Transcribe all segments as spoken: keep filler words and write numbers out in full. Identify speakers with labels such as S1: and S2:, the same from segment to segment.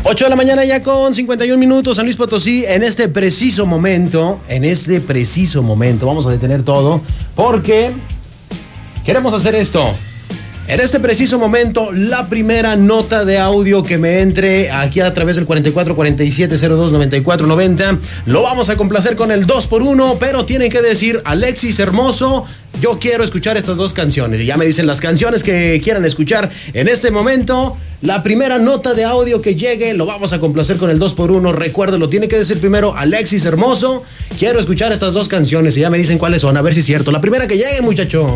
S1: ocho de la mañana ya con cincuenta y un minutos, San Luis Potosí. En este preciso momento, en este preciso momento, vamos a detener todo porque queremos hacer esto. En este preciso momento, la primera nota de audio que me entre aquí a través del cuarenta y cuatro cuarenta y siete cero dos noventa y cuatro noventa, lo vamos a complacer con el dos por uno, pero tienen que decir: Alexis Hermoso, yo quiero escuchar estas dos canciones. Y ya me dicen las canciones que quieran escuchar en este momento. La primera nota de audio que llegue, lo vamos a complacer con el dos por uno. Recuérdelo, tiene que decir primero: Alexis Hermoso, quiero escuchar estas dos canciones. Y ya me dicen cuáles son, a ver si es cierto. La primera que llegue, muchachos.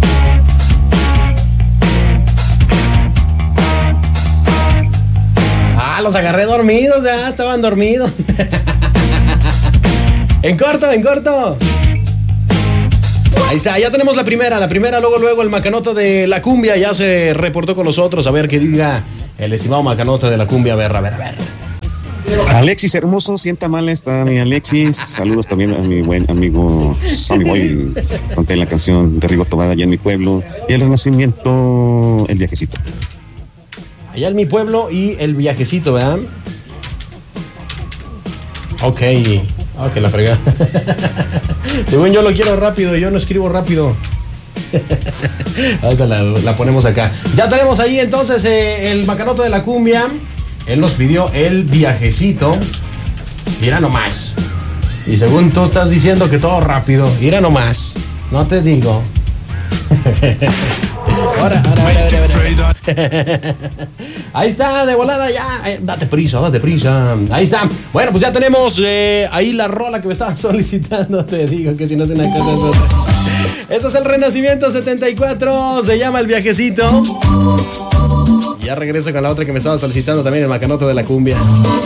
S1: Ah, los agarré dormidos, ya estaban dormidos. En corto, en corto. Ahí está, ya tenemos la primera, la primera, luego, luego el Macanota de la Cumbia ya se reportó con nosotros. A ver qué diga el estimado Macanota de la Cumbia. A ver, a ver, a ver.
S2: Alexis Hermoso, sienta mal esta mi Alexis. Saludos también a mi buen amigo Sammy Boy. Conté la canción de Rigo Tobada allá en mi pueblo. Y el renacimiento, el viajecito.
S1: Allá en mi pueblo y el viajecito, ¿verdad? Ok. Ah, que la fregada. Según yo lo quiero rápido, yo no escribo rápido. Ahorita la, la ponemos acá. Ya tenemos ahí entonces eh, el Macanota de la Cumbia. Él nos pidió el viajecito. Mira nomás. Y según tú estás diciendo que todo rápido, mira nomás. No te digo. Ahora, ahora, ahora, ahora, ahora. Ahí está, de volada ya. Eh, date prisa, date prisa. Ahí está. Bueno, pues ya tenemos eh, ahí la rola que me estaban solicitando. Te digo que si no es una cosa es otra. Eso es el Renacimiento setenta y cuatro. Se llama El Viajecito. Ya regreso con la otra que me estaba solicitando también, el Macanota de la Cumbia.